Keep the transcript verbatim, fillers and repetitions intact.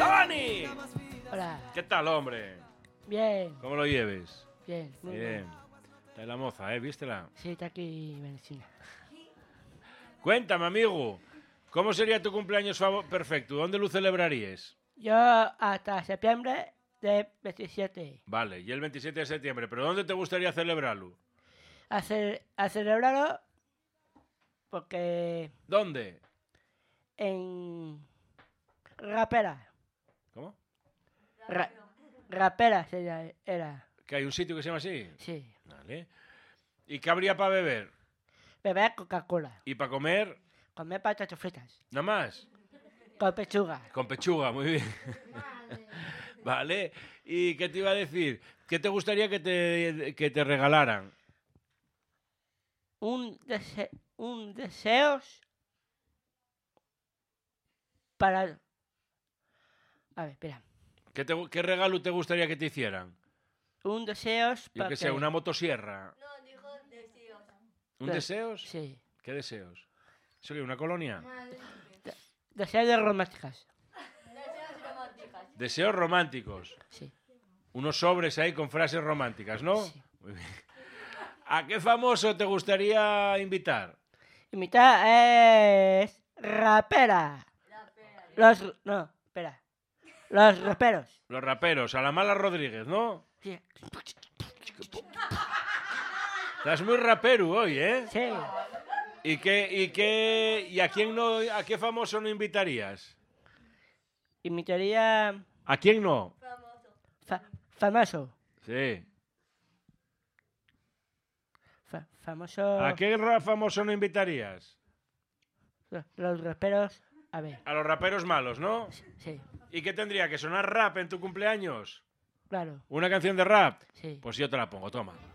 ¡Dani! Hola. ¿Qué tal, hombre? Bien. ¿Cómo lo lleves? Bien. Muy Bien. bien. Está la moza, ¿eh? ¿Vístela? Sí, está aquí medicina. Cuéntame, amigo. ¿Cómo sería tu cumpleaños favo- perfecto? ¿Dónde lo celebrarías? Yo hasta septiembre de veintisiete. Vale, y el veintisiete de septiembre. ¿Pero dónde te gustaría celebrarlo? A, ce- a celebrarlo porque ¿Dónde? en Rapera. ¿Cómo? Ra- Rapera se llama- era. ¿Que hay un sitio que se llama así? Sí. Vale. ¿Y qué habría para beber? Beber Coca-Cola. ¿Y para comer? Comer patatas fritas. ¿Nada más? Con pechuga. Con pechuga, muy bien. Vale. ¿Y qué te iba a decir? ¿Qué te gustaría que te, que te regalaran? Un, dese un deseos para... A ver, espera. ¿Qué, te- qué regalo te gustaría que te hicieran? Un deseos Yo para que sé, una motosierra. No, dijo deseos. ¿Un De- deseos? Sí. ¿Qué deseos? ¿Eso qué, una colonia? Deseos de románticas. Deseos románticas. Deseos románticos. Sí. Unos sobres ahí con frases románticas, ¿no? Sí. Muy bien. ¿A qué famoso te gustaría invitar? Y mitad es rapera. La pera. Los... No, espera. Los raperos. Los raperos, a la Mala Rodríguez, ¿no? Sí. Estás muy rapero hoy, ¿eh? Sí. ¿Y qué, y qué, y a quién no, a qué famoso no invitarías? Imitaría... ¿A quién no? Famoso. Fa famoso. Sí. Fa famoso... ¿A qué ra- famoso no invitarías? Los raperos... A ver. A los raperos malos, ¿no? Sí. ¿Y qué tendría que sonar rap en tu cumpleaños? Claro. ¿Una canción de rap? Sí. Pues yo te la pongo, toma.